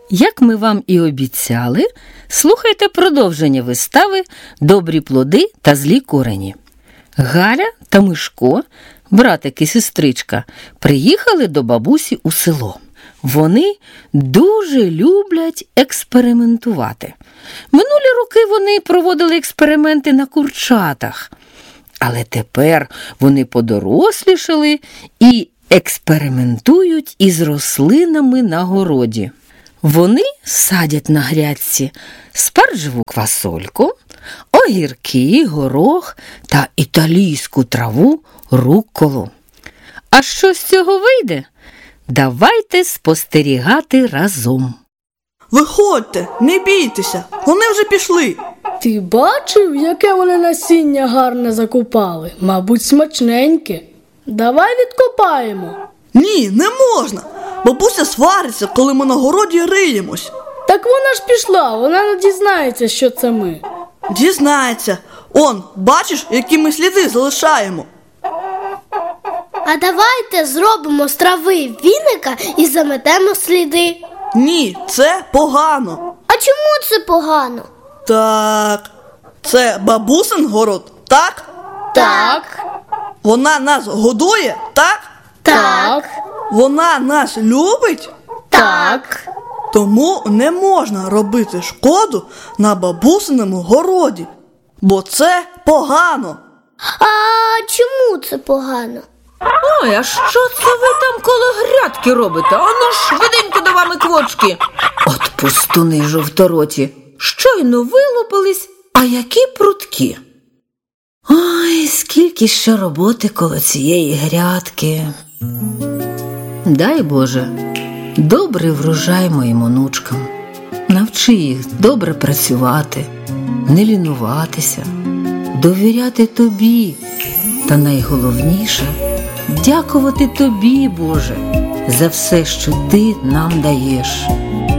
Як ми вам і обіцяли, слухайте продовження вистави «Добрі плоди та злі корені». Галя та Мишко, братик і сестричка, приїхали до бабусі у село. Вони дуже люблять експериментувати. Минулі роки вони проводили експерименти на курчатах. Але тепер вони подорослішали і експериментують із рослинами на городі. Вони садять на грядці спаржеву квасольку, огірки, горох та італійську траву рукколу. А що з цього вийде? Давайте спостерігати разом. Виходьте, не бійтеся, вони вже пішли. Ти бачив, яке вони насіння гарне закопали? Мабуть, смачненьке. Давай відкопаємо. Ні, не можна. Бабуся свариться, коли ми на городі риємось. Так вона ж пішла, вона не дізнається, що це ми. Дізнається. Он, бачиш, які ми сліди залишаємо. А давайте зробимо з трави віника і заметемо сліди. Ні, це погано. А чому це погано? Так, це бабусин город, так? Так. Вона нас годує, так? Так. Вона нас любить? Так. Тому не можна робити шкоду на бабусиному городі, бо це погано. А чому це погано? Ой, а що це ви там коло грядки робите? Ану швиденько до вами квочки. От пустуни жовтороті. Щойно вилупились, а які прудкі. Ой, скільки ще роботи коло цієї грядки. Дай Боже, добрий врожай моїм онучкам. Навчи їх добре працювати, не лінуватися, довіряти тобі. Та найголовніше – дякувати тобі, Боже, за все, що ти нам даєш.